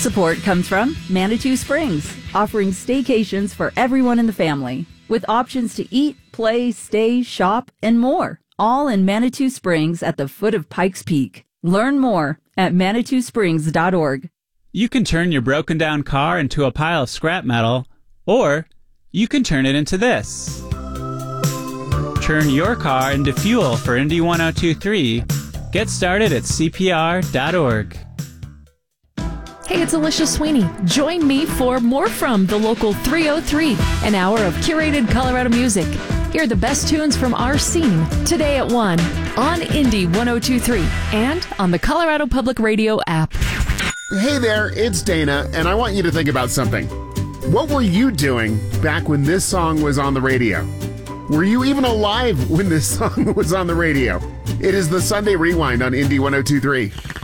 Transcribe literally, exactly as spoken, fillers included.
support comes from Manitou Springs, offering staycations for everyone in the family, with options to eat, play, stay, shop, and more, all in Manitou Springs at the foot of Pikes Peak. Learn more at manitou springs dot org. You can turn your broken down car into a pile of scrap metal, or you can turn it into this. Turn your car into fuel for Indy one oh two three. Get started at C P R dot org. Hey, it's Alicia Sweeney. Join me for More From the Local three oh three, an hour of curated Colorado music. Hear the best tunes from our scene today at one on Indy one oh two three and on the Colorado Public Radio app. Hey there, it's Dana, and I want you to think about something. What were you doing back when this song was on the radio? Were you even alive when this song was on the radio? It is the Sunday Rewind on Indy one oh two three.